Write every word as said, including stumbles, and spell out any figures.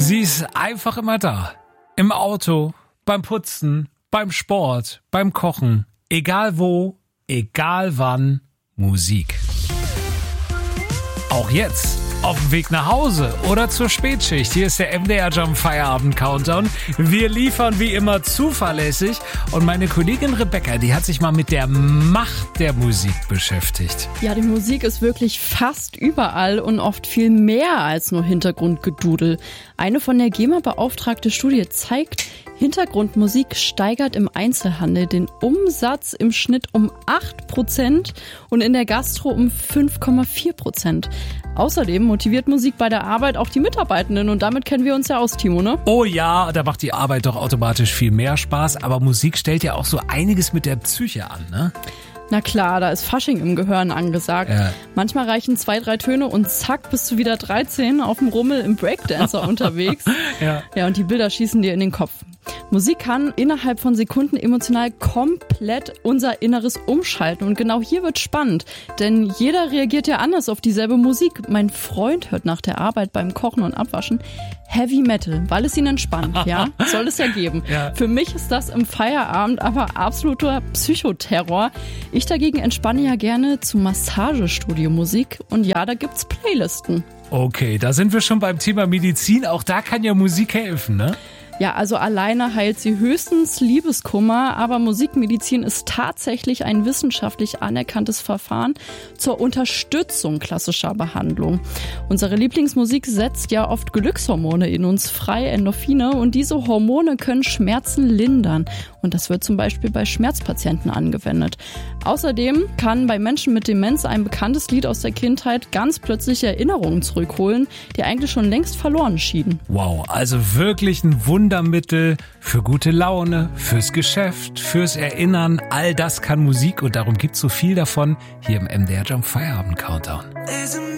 Sie ist einfach immer da. Im Auto, beim Putzen, beim Sport, beim Kochen. Egal wo, egal wann, Musik. Auch jetzt, auf dem Weg nach Hause oder zur Spätschicht. Hier ist der M D R Jump Feierabend Countdown. Wir liefern wie immer zuverlässig. Und meine Kollegin Rebecca, die hat sich mal mit der Macht der Musik beschäftigt. Ja, die Musik ist wirklich fast überall und oft viel mehr als nur Hintergrundgedudel. Eine von der GEMA beauftragte Studie zeigt, Hintergrundmusik steigert im Einzelhandel den Umsatz im Schnitt um acht Prozent und in der Gastro um fünf Komma vier Prozent. Außerdem motiviert Musik bei der Arbeit auch die Mitarbeitenden und damit kennen wir uns ja aus, Timo, ne? Oh ja, da macht die Arbeit doch automatisch viel mehr Spaß, aber Musik stellt ja auch so einiges mit der Psyche an, ne? Na klar, da ist Fasching im Gehirn angesagt. Ja. Manchmal reichen zwei, drei Töne und zack, bist du wieder dreizehn auf dem Rummel im Breakdancer unterwegs. Ja. Ja, und die Bilder schießen dir in den Kopf. Musik kann innerhalb von Sekunden emotional komplett unser Inneres umschalten. Und genau hier wird spannend, denn jeder reagiert ja anders auf dieselbe Musik. Mein Freund hört nach der Arbeit beim Kochen und Abwaschen Heavy Metal, weil es ihn entspannt, ja, soll es ja geben. Ja. Für mich ist das im Feierabend aber absoluter Psychoterror. Ich dagegen entspanne ja gerne zu Massagestudio-Musik und ja, da gibt's Playlisten. Okay, da sind wir schon beim Thema Medizin. Auch da kann ja Musik helfen, ne? Ja, also alleine heilt sie höchstens Liebeskummer, aber Musikmedizin ist tatsächlich ein wissenschaftlich anerkanntes Verfahren zur Unterstützung klassischer Behandlung. Unsere Lieblingsmusik setzt ja oft Glückshormone in uns frei, Endorphine, und diese Hormone können Schmerzen lindern. Und das wird zum Beispiel bei Schmerzpatienten angewendet. Außerdem kann bei Menschen mit Demenz ein bekanntes Lied aus der Kindheit ganz plötzlich Erinnerungen zurückholen, die eigentlich schon längst verloren schienen. Wow, also wirklich ein Wundermittel für gute Laune, fürs Geschäft, fürs Erinnern. All das kann Musik und darum gibt's so viel davon hier im M D R Jump Feierabend Countdown.